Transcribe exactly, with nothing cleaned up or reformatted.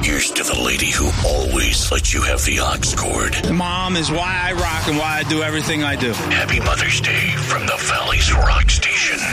Here's to the lady who always lets you have the aux cord. Mom is why I rock and why I do everything I do. Happy Mother's Day from the Valley's Rock Station.